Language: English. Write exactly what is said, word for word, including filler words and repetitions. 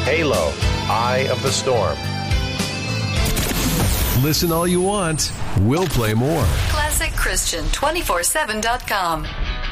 Halo, Eye of the Storm. Listen all you want. We'll play more. classic christian two forty-seven dot com.